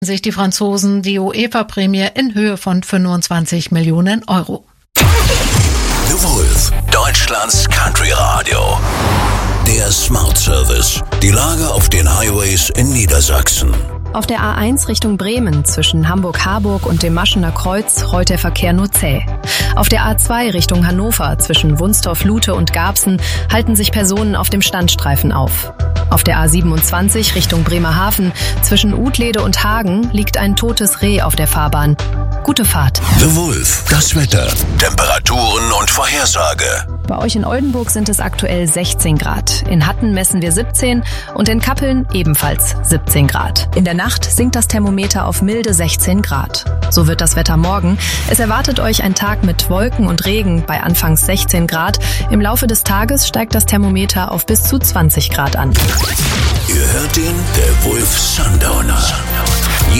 sich die Franzosen die UEFA-Prämie in Höhe von 25 Millionen Euro. The Wolf, Deutschlands Country Radio. Der Smart Service. Die Lage auf den Highways in Niedersachsen. Auf der A1 Richtung Bremen zwischen Hamburg-Harburg und dem Maschener Kreuz rollt der Verkehr nur zäh. Auf der A2 Richtung Hannover zwischen Wunstorf-Lute und Garbsen halten sich Personen auf dem Standstreifen auf. Auf der A27 Richtung Bremerhaven zwischen Utlede und Hagen liegt ein totes Reh auf der Fahrbahn. Gute Fahrt. The Wolf, das Wetter, Temperaturen und Vorhersage. Bei euch in Oldenburg sind es aktuell 16 Grad. In Hatten messen wir 17 und in Kappeln ebenfalls 17 Grad. In der Nacht sinkt das Thermometer auf milde 16 Grad. So wird das Wetter morgen. Es erwartet euch ein Tag mit Wolken und Regen bei anfangs 16 Grad. Im Laufe des Tages steigt das Thermometer auf bis zu 20 Grad an. Ihr hört ihn, der Wolf Sundowner.